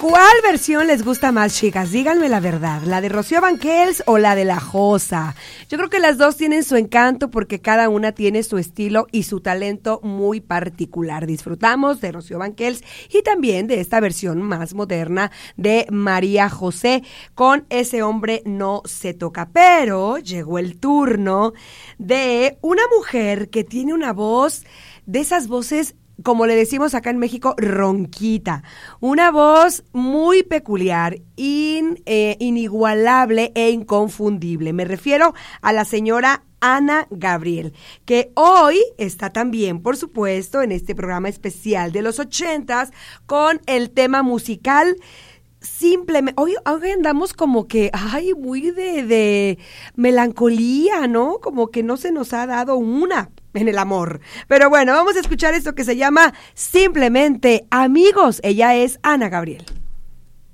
¿Cuál versión les gusta más, chicas? Díganme la verdad, ¿la de Rocío Banquels o la de La Josa? Yo creo que las dos tienen su encanto porque cada una tiene su estilo y su talento muy particular. Disfrutamos de Rocío Banquels y también de esta versión más moderna de María José con Ese hombre no se toca. Pero llegó el turno de una mujer que tiene una voz, de esas voces, como le decimos acá en México, ronquita. Una voz muy peculiar, inigualable e inconfundible. Me refiero a la señora Ana Gabriel, que hoy está también, por supuesto, en este programa especial de los 80s con el tema musical. Simplemente, hoy andamos como que, muy de melancolía, ¿no? Como que no se nos ha dado una en el amor. Pero bueno, vamos a escuchar esto que se llama Simplemente Amigos. Ella es Ana Gabriel.